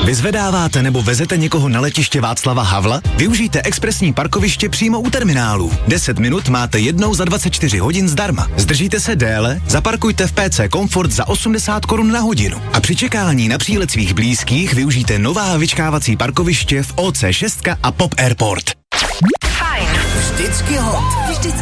Vyzvedáváte nebo vezete někoho na letiště Václava Havla? Využijte expresní parkoviště přímo u terminálu. 10 minut máte jednou za 24 hodin zdarma. Zdržíte se déle? Zaparkujte v PC Comfort za 80 korun na hodinu. A při čekání na přílet svých blízkých využijte nová vyčkávací parkoviště v OC6 a Pop Airport. Fajn. Vždycky hot.